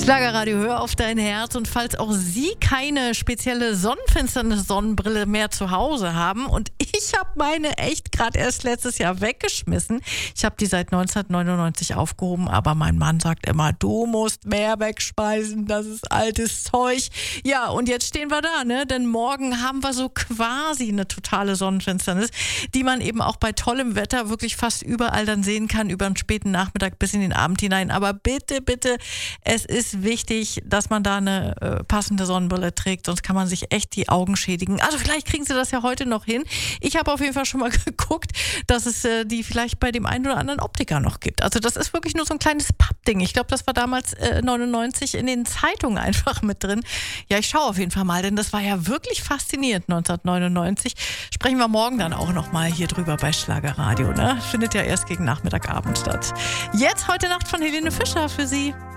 Schlagerradio, hör auf dein Herz. Und falls auch Sie keine spezielle Sonnenfinsternis-Sonnenbrille mehr zu Hause haben, und ich habe meine echt gerade erst letztes Jahr weggeschmissen. Ich habe die seit 1999 aufgehoben, aber mein Mann sagt immer, du musst mehr wegschmeißen, das ist altes Zeug. Ja, und jetzt stehen wir da, ne? Denn morgen haben wir so quasi eine totale Sonnenfinsternis, die man eben auch bei tollem Wetter wirklich fast überall dann sehen kann, über den späten Nachmittag bis in den Abend hinein. Aber bitte, bitte, es ist wichtig, dass man da eine passende Sonnenbrille trägt, sonst kann man sich echt die Augen schädigen. Also vielleicht kriegen Sie das ja heute noch hin. Ich habe auf jeden Fall schon mal geguckt, dass es die vielleicht bei dem einen oder anderen Optiker noch gibt. Also das ist wirklich nur so ein kleines Pappding. Ich glaube, das war damals 99 in den Zeitungen einfach mit drin. Ja, ich schaue auf jeden Fall mal, denn das war ja wirklich faszinierend 1999. Sprechen wir morgen dann auch noch mal hier drüber bei Schlagerradio, ne? Findet ja erst gegen Nachmittagabend statt. Jetzt heute Nacht von Helene Fischer für Sie.